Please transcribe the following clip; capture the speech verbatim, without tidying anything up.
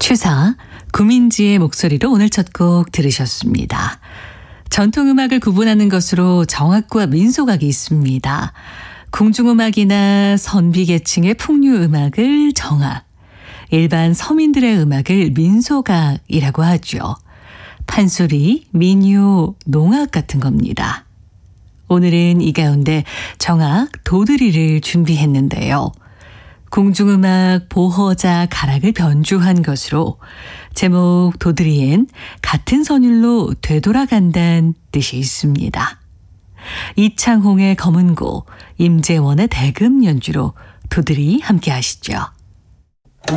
추사 구민지의 목소리로 오늘 첫 곡 들으셨습니다. 전통음악을 구분하는 것으로 정악과 민속악이 있습니다. 궁중음악이나 선비계층의 풍류음악을 정악, 일반 서민들의 음악을 민속악이라고 하죠. 판소리, 민요, 농악 같은 겁니다. 오늘은 이 가운데 정악, 도드리를 준비했는데요. 궁중음악 보허자 가락을 변주한 것으로 제목 도드리엔 같은 선율로 되돌아간다는 뜻이 있습니다. 이창홍의 검은고, 임재원의 대금 연주로 도드리 함께 하시죠.